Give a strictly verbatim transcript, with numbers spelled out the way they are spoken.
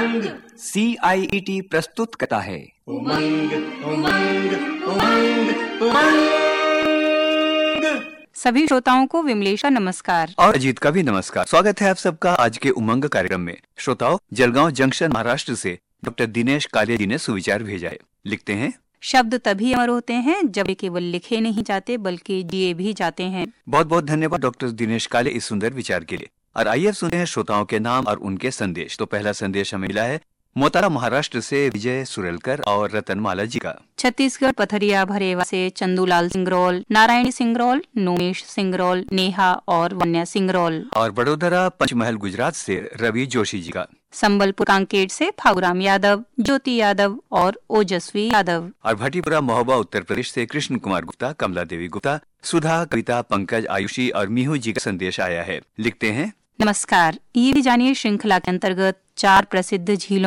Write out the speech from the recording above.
उमंग सी आई E T प्रस्तुत करता है उमंग उमंग उमंग उमंग। सभी श्रोताओं को विमलेश का नमस्कार और अजीत का भी नमस्कार। स्वागत है आप सबका आज के उमंग कार्यक्रम में। श्रोताओं, जलगांव जंक्शन महाराष्ट्र से डॉक्टर दिनेश काले जी ने सुविचार भेजा है। लिखते हैं, शब्द तभी अमर होते हैं जब वे केवल लिखे नहीं जाते बल्कि जिए भी जाते हैं। बहुत बहुत धन्यवाद डॉक्टर दिनेश काले इस सुंदर विचार के लिए। और आइए अब सुनते हैं श्रोताओं के नाम और उनके संदेश। तो पहला संदेश हमें मिला है मोतारा महाराष्ट्र से विजय सुरेलकर और रतनमाला जी का। छत्तीसगढ़ पथरिया भरेवा से चंदूलाल सिंगरौल, नारायणी सिंगरौल, नोमेश सिंगरौल, नेहा और वन्या सिंगरौल। और बड़ोदरा पंचमहल गुजरात से रवि जोशी जी का। संबलपुर कांकेर से फागुराम यादव, ज्योति यादव और ओजस्वी यादव। और भटीपुरा महोबा उत्तर प्रदेश से कृष्ण कुमार गुप्ता, कमला देवी गुप्ता, सुधा, कविता, पंकज, आयुषी और मीहू जी का संदेश आया है। लिखते हैं, नमस्कार, ये भी जानिए श्रृंखला के अंतर्गत चार प्रसिद्ध झीलों